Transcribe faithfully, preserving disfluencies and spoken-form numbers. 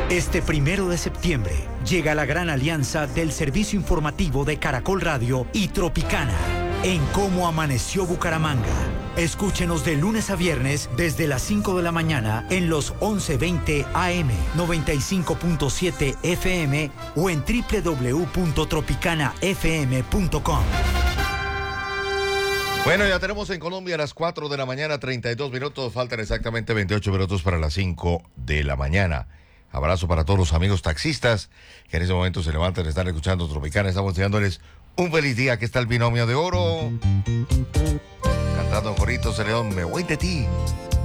Este primero de septiembre llega la gran alianza del servicio informativo de Caracol Radio y Tropicana en Cómo Amaneció Bucaramanga. Escúchenos de lunes a viernes desde las cinco de la mañana en los once veinte A M, noventa y cinco punto siete F M o en doble u doble u doble u punto tropicana f m punto com. Bueno, ya tenemos en Colombia las cuatro de la mañana, treinta y dos minutos. Faltan exactamente veintiocho minutos para las cinco de la mañana. Abrazo para todos los amigos taxistas que en ese momento se levantan, están escuchando Tropicana. Estamos deseándoles un feliz día. Aquí está el binomio de oro. Cantando Jorito Celedón, me voy de ti.